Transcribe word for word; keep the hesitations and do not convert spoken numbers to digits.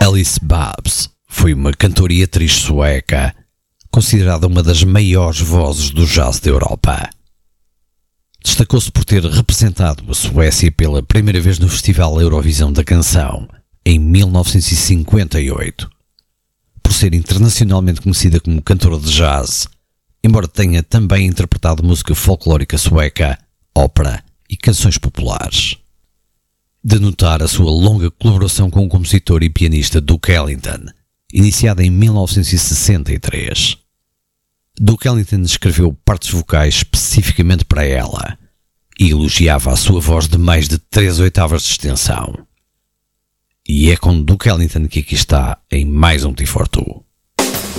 Alice Babs foi uma cantora e atriz sueca, considerada uma das maiores vozes do jazz da Europa. Destacou-se por ter representado a Suécia pela primeira vez no Festival Eurovisão da Canção, em mil novecentos e cinquenta e oito. Por ser internacionalmente conhecida como cantora de jazz, embora tenha também interpretado música folclórica sueca, ópera e canções populares. De notar a sua longa colaboração com o compositor e pianista Duke Ellington, iniciada em mil novecentos e sessenta e três. Duke Ellington escreveu partes vocais especificamente para ela e elogiava a sua voz de mais de três oitavas de extensão. E é com Duke Ellington que aqui está em mais um T quatro Tu.